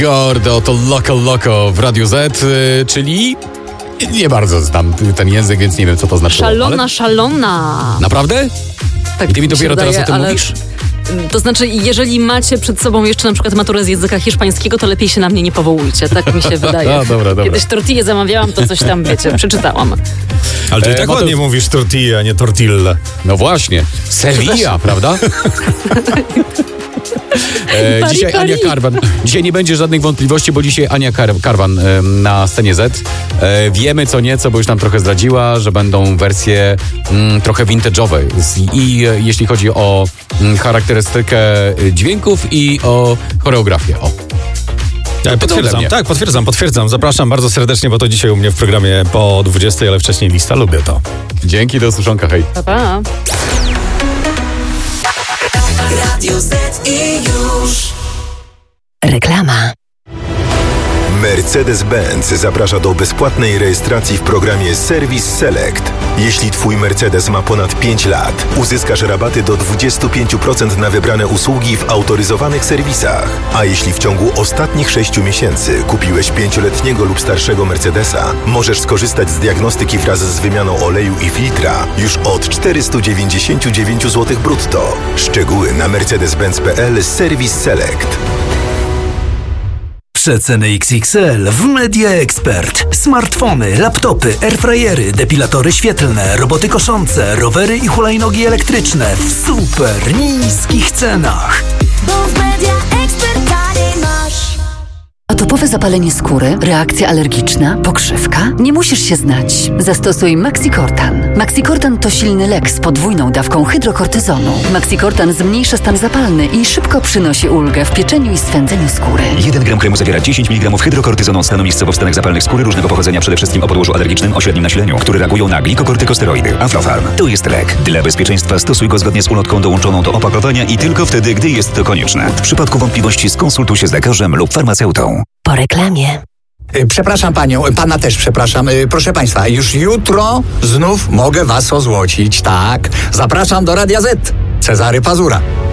Gordo to Loco w Radiu Z, czyli nie bardzo znam ten język, więc nie wiem, co to znaczy. Szalona. Naprawdę? Tak I ty mi dopiero wydaje, teraz o tym mówisz? To znaczy, jeżeli macie przed sobą jeszcze na przykład maturę z języka hiszpańskiego, to lepiej się na mnie nie powołujcie, tak mi się wydaje. Dobra. Kiedyś tortillę zamawiałam, to coś tam, wiecie, przeczytałam. Ale ty tak ładnie mówisz tortilla, a nie tortilla. No właśnie, Sevilla, prawda? Dzisiaj Ania Karwan. Dzisiaj nie będzie żadnych wątpliwości, bo dzisiaj Ania Karwan na scenie Z. Wiemy co nieco, bo już nam trochę zdradziła, że będą wersje trochę vintage'owe. I jeśli chodzi o charakterystykę dźwięków i o choreografię. Potwierdzam. Zapraszam bardzo serdecznie, bo to dzisiaj u mnie w programie po 20, ale wcześniej lista. Lubię to. Dzięki, do usłyszonka, hej. Pa, pa. Radio Z i już. Reklama. Mercedes-Benz zaprasza do bezpłatnej rejestracji w programie Service Select. Jeśli Twój Mercedes ma ponad 5 lat, uzyskasz rabaty do 25% na wybrane usługi w autoryzowanych serwisach. A jeśli w ciągu ostatnich 6 miesięcy kupiłeś 5-letniego lub starszego Mercedesa, możesz skorzystać z diagnostyki wraz z wymianą oleju i filtra już od 499 zł brutto. Szczegóły na mercedes-benz.pl Service Select. Przeceny XXL w Media Expert. Smartfony, laptopy, airfryery, depilatory świetlne, roboty koszące, rowery i hulajnogi elektryczne w super niskich cenach. Bo w Media Expert taniej masz. Atopowe zapalenie skóry, reakcja alergiczna, pokrzywka? Nie musisz się znać. Zastosuj Maxicortan. Maxicortan to silny lek z podwójną dawką hydrokortyzonu. Maxicortan zmniejsza stan zapalny i szybko przynosi ulgę w pieczeniu i swędzeniu skóry. 1 gram kremu zawiera 10 mg hydrokortyzonu stanowiskowo w stanach zapalnych skóry różnego pochodzenia, przede wszystkim o podłożu alergicznym o średnim nasileniu, które reagują na glikokortykosteroidy. Aflofarm. To jest lek. Dla bezpieczeństwa stosuj go zgodnie z ulotką dołączoną do opakowania i tylko wtedy, gdy jest to konieczne. W przypadku wątpliwości skonsultuj się z lekarzem lub farmaceutą. Po reklamie. Przepraszam panią, pana też przepraszam. Proszę państwa, już jutro znów mogę was ozłocić, tak? Zapraszam do Radia Z. Cezary Pazura.